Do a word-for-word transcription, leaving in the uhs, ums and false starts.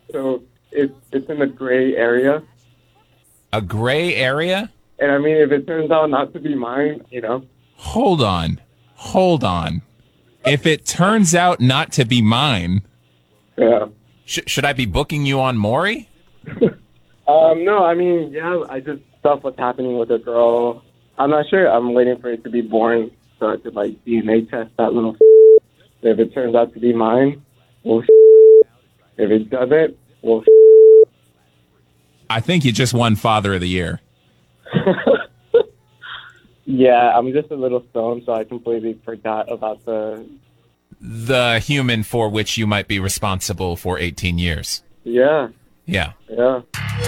So it's it's in the gray area. A gray area? And I mean, if it turns out not to be mine, you know. Hold on. Hold on. If it turns out not to be mine, Yeah. sh- should I be booking you on Maury? Um, no, I mean, yeah, I just stuff what's happening with a girl. I'm not sure. I'm waiting for it to be born so I could, like, D N A test that little If it turns out to be mine, well, if it doesn't, well, I think you just won Father of the Year. yeah, I'm just a little stoned, so I completely forgot about the, The human for which you might be responsible for eighteen years. yeah, Yeah. yeah.